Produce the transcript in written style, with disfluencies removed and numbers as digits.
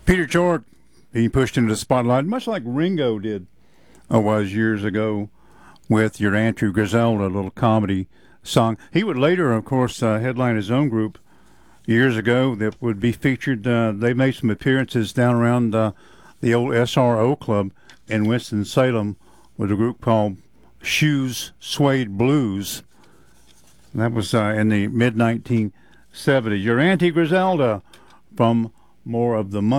Peter Tork, he pushed into the spotlight, much like Ringo did was years ago with Your Auntie Griselda, a little comedy song. He would later, of course, headline his own group years ago that would be featured. They made some appearances down around the old SRO Club in Winston-Salem with a group called Shoes Suede Blues. That was in the mid-1970s. Your Auntie Griselda from More of the Money.